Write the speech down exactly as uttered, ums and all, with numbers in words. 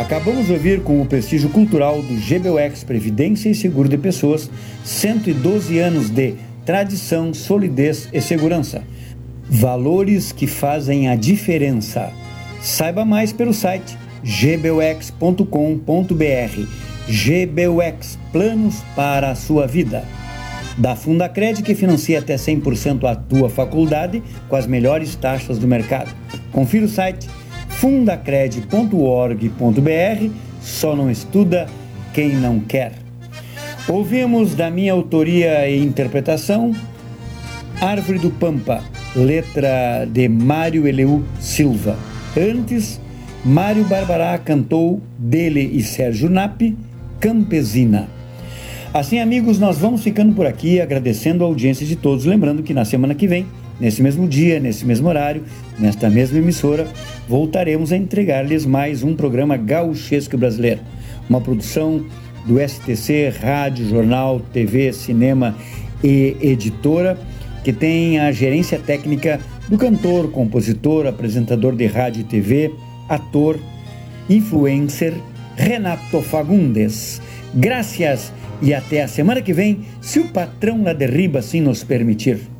Acabamos de ouvir com o prestígio cultural do G B U X Previdência e Seguro de Pessoas, cento e doze anos de tradição, solidez e segurança. Valores que fazem a diferença. Saiba mais pelo site g b u x ponto com ponto b r. G B U X, planos para a sua vida. Da Fundacred, que financia até cem por cento a tua faculdade com as melhores taxas do mercado. Confira o site fundacred ponto org ponto b r. Só não estuda quem não quer. Ouvimos da minha autoria e interpretação Árvore do Pampa, letra de Mário Eleu Silva. Antes, Mário Barbará cantou dele e Sérgio Napp, Campesina. Assim, amigos, nós vamos ficando por aqui, agradecendo a audiência de todos, lembrando que na semana que vem, nesse mesmo dia, nesse mesmo horário, nesta mesma emissora, voltaremos a entregar-lhes mais um programa gauchesco brasileiro, uma produção do S T C, Rádio, Jornal, T V, Cinema e Editora, que tem a gerência técnica do cantor, compositor, apresentador de rádio e T V, ator, influencer, Renato Fagundes. Graças e até a semana que vem, se o patrão lá derriba assim nos permitir.